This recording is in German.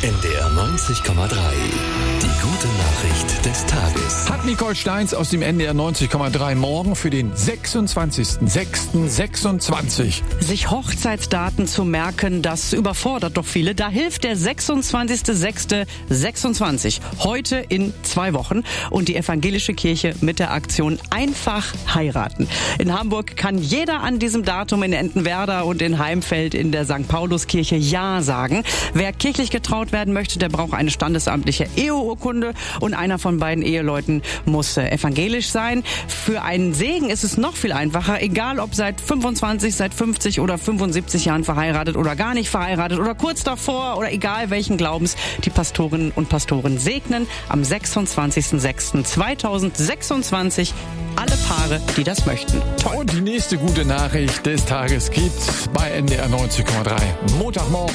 NDR 90,3. Die gute Nachricht des Tages. Hat Nicole Steins aus dem NDR 90,3 morgen für den 26.06.26. Sich Hochzeitsdaten zu merken, das überfordert doch viele. Da hilft der 26.06.26. Heute in 2 Wochen. Und die evangelische Kirche mit der Aktion Einfach heiraten. In Hamburg kann jeder an diesem Datum in Entenwerder und in Heimfeld in der St. Pauluskirche Ja sagen. Wer kirchlich getraut werden möchte, der braucht eine standesamtliche Eheurkunde und einer von beiden Eheleuten muss evangelisch sein. Für einen Segen ist es noch viel einfacher, egal ob seit 25, seit 50 oder 75 Jahren verheiratet oder gar nicht verheiratet oder kurz davor oder egal welchen Glaubens. Die Pastorinnen und Pastoren segnen am 26.06.2026 alle Paare, die das möchten. Und die nächste gute Nachricht des Tages gibt's bei NDR 90,3. Montagmorgen.